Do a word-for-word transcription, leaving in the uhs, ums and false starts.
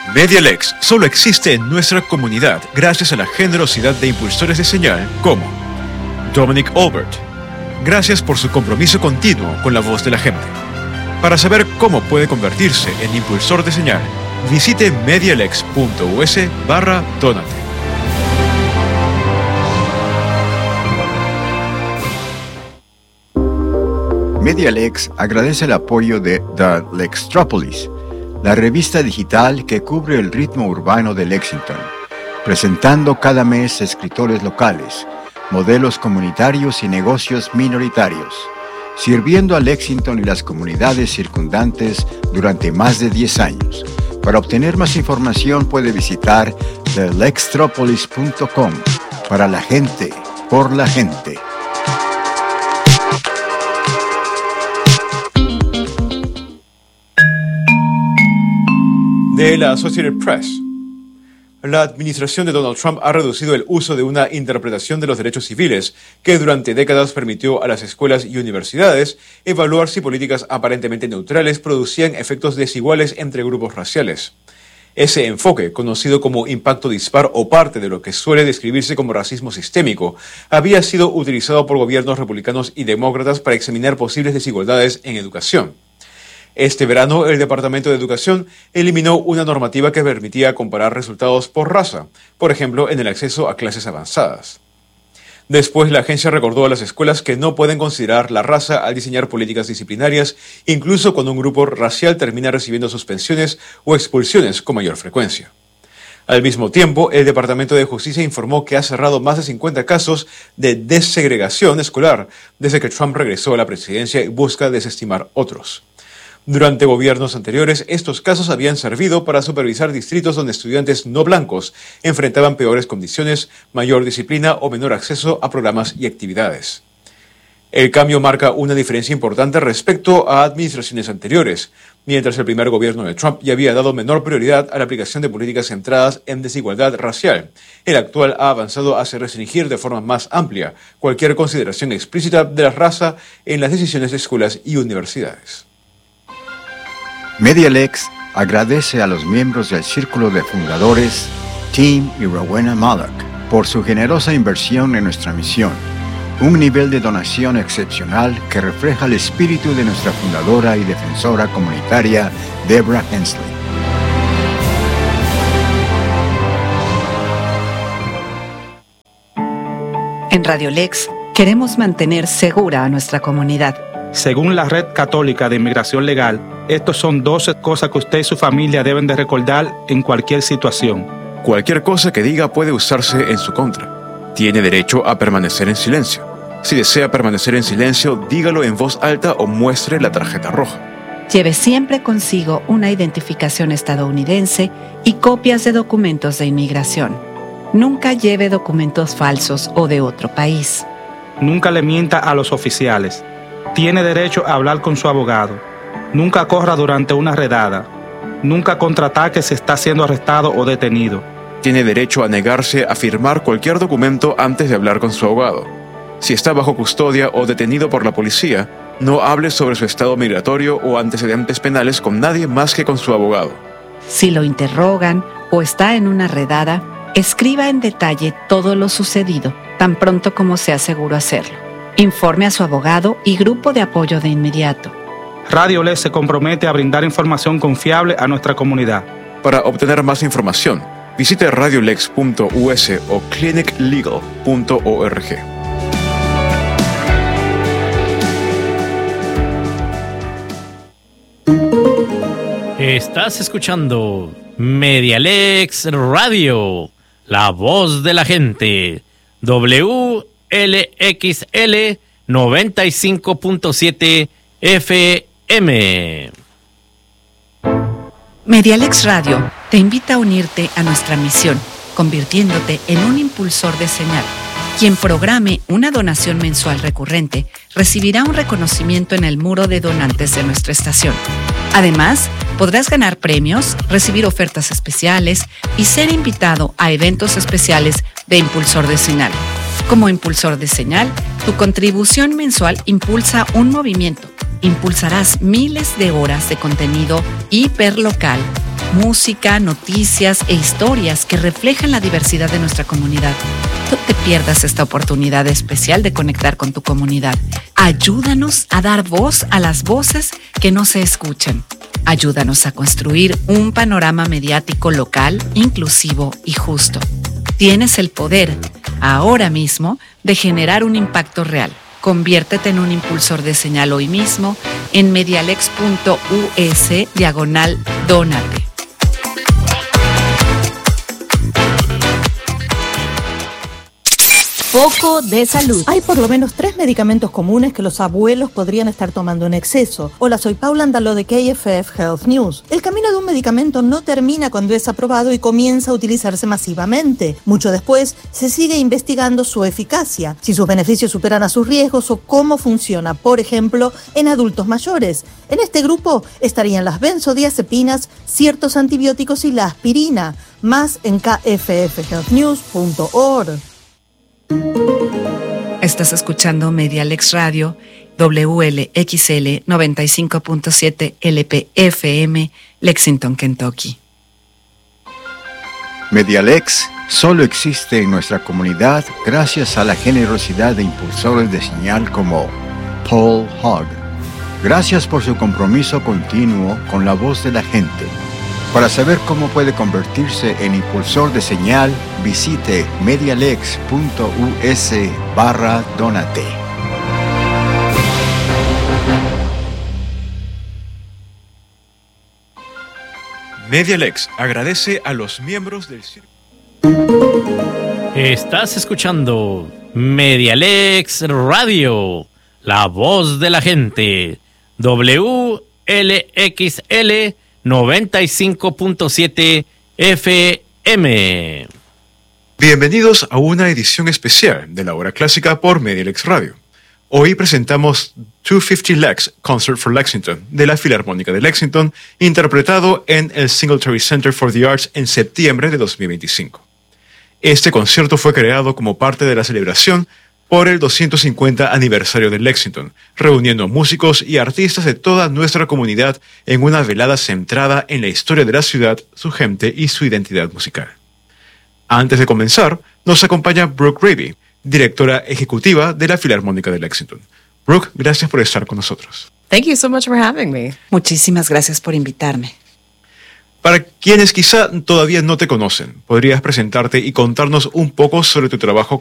MediaLex solo existe en nuestra comunidad gracias a la generosidad de impulsores de señal como Dominic Albert. Gracias por su compromiso continuo con la voz de la gente. Para saber cómo puede convertirse en impulsor de señal, visite medialex.us barra donate. MediaLex agradece el apoyo de The Lextropolis, la revista digital que cubre el ritmo urbano de Lexington, presentando cada mes escritores locales, modelos comunitarios y negocios minoritarios, sirviendo a Lexington y las comunidades circundantes durante más de diez años. Para obtener más información puede visitar the lextropolis punto com. Para la gente, por la gente. De la Associated Press. La administración de Donald Trump ha reducido el uso de una interpretación de los derechos civiles que durante décadas permitió a las escuelas y universidades evaluar si políticas aparentemente neutrales producían efectos desiguales entre grupos raciales. Ese enfoque, conocido como impacto dispar o parte de lo que suele describirse como racismo sistémico, había sido utilizado por gobiernos republicanos y demócratas para examinar posibles desigualdades en educación. Este verano, el Departamento de Educación eliminó una normativa que permitía comparar resultados por raza, por ejemplo, en el acceso a clases avanzadas. Después, la agencia recordó a las escuelas que no pueden considerar la raza al diseñar políticas disciplinarias, incluso cuando un grupo racial termina recibiendo suspensiones o expulsiones con mayor frecuencia. Al mismo tiempo, el Departamento de Justicia informó que ha cerrado más de cincuenta casos de desegregación escolar desde que Trump regresó a la presidencia y busca desestimar otros. Durante gobiernos anteriores, estos casos habían servido para supervisar distritos donde estudiantes no blancos enfrentaban peores condiciones, mayor disciplina o menor acceso a programas y actividades. El cambio marca una diferencia importante respecto a administraciones anteriores. Mientras el primer gobierno de Trump ya había dado menor prioridad a la aplicación de políticas centradas en desigualdad racial, el actual ha avanzado hacia restringir de forma más amplia cualquier consideración explícita de la raza en las decisiones de escuelas y universidades. MediaLex agradece a los miembros del Círculo de Fundadores, Tim y Rowena Mallock, por su generosa inversión en nuestra misión, un nivel de donación excepcional que refleja el espíritu de nuestra fundadora y defensora comunitaria, Deborah Hensley. En Radio Lex queremos mantener segura a nuestra comunidad. Según la Red Católica de Inmigración Legal, estos son doce cosas que usted y su familia deben de recordar en cualquier situación. Cualquier cosa que diga puede usarse en su contra. Tiene derecho a permanecer en silencio. Si desea permanecer en silencio, dígalo en voz alta o muestre la tarjeta roja. Lleve siempre consigo una identificación estadounidense y copias de documentos de inmigración. Nunca lleve documentos falsos o de otro país. Nunca le mienta a los oficiales. Tiene derecho a hablar con su abogado. Nunca corra durante una redada. Nunca contraataque si está siendo arrestado o detenido. Tiene derecho a negarse a firmar cualquier documento antes de hablar con su abogado. Si está bajo custodia o detenido por la policía, no hable sobre su estado migratorio o antecedentes penales con nadie más que con su abogado. Si lo interrogan o está en una redada, escriba en detalle todo lo sucedido, tan pronto como sea seguro hacerlo. Informe a su abogado y grupo de apoyo de inmediato. Radio Lex se compromete a brindar información confiable a nuestra comunidad. Para obtener más información, visite radiolex punto u s o clinic legal punto org. Estás escuchando MediaLex Radio, la voz de la gente. W L X L noventa y cinco punto siete F M. MediaLex Radio te invita a unirte a nuestra misión, convirtiéndote en un impulsor de señal. Quien programe una donación mensual recurrente recibirá un reconocimiento en el muro de donantes de nuestra estación. Además, podrás ganar premios, recibir ofertas especiales y ser invitado a eventos especiales de Impulsor de Señal. Como Impulsor de Señal, tu contribución mensual impulsa un movimiento. Impulsarás miles de horas de contenido hiperlocal, música, noticias e historias que reflejan la diversidad de nuestra comunidad. No te pierdas esta oportunidad especial de conectar con tu comunidad. Ayúdanos a dar voz a las voces que no se escuchan. Ayúdanos a construir un panorama mediático local, inclusivo y justo. Tienes el poder, ahora mismo, de generar un impacto real. Conviértete en un impulsor de señal hoy mismo en medialex.us diagonal dónate. Foco de salud. Hay por lo menos tres medicamentos comunes que los abuelos podrían estar tomando en exceso. Hola, soy Paula Andaló de K F F Health News. El camino de un medicamento no termina cuando es aprobado y comienza a utilizarse masivamente. Mucho después, se sigue investigando su eficacia, si sus beneficios superan a sus riesgos o cómo funciona, por ejemplo, en adultos mayores. En este grupo estarían las benzodiazepinas, ciertos antibióticos y la aspirina. Más en k f f health news punto org. Estás escuchando Medialex Radio, W L X L noventa y cinco punto siete L P F M, Lexington, Kentucky. Medialex solo existe en nuestra comunidad gracias a la generosidad de impulsores de señal como Paul Hogg. Gracias por su compromiso continuo con la voz de la gente. Para saber cómo puede convertirse en impulsor de señal, visite medialex.us barra donate. Medialex agradece a los miembros del círculo. Estás escuchando Medialex Radio, la voz de la gente, W L X L noventa y cinco punto siete F M. Bienvenidos a una edición especial de la hora clásica por Medialex Radio. Hoy presentamos doscientos cincuenta Lex, Concert for Lexington, de la Filarmónica de Lexington, interpretado en el Singletary Center for the Arts en septiembre de dos mil veinticinco. Este concierto fue creado como parte de la celebración por el doscientos cincuenta aniversario de Lexington, reuniendo músicos y artistas de toda nuestra comunidad en una velada centrada en la historia de la ciudad, su gente y su identidad musical. Antes de comenzar, nos acompaña Brooke Raby, directora ejecutiva de la Filarmónica de Lexington. Brooke, gracias por estar con nosotros. Thank you so much for having me. Muchísimas gracias por invitarme. Para quienes quizá todavía no te conocen, ¿podrías presentarte y contarnos un poco sobre tu trabajo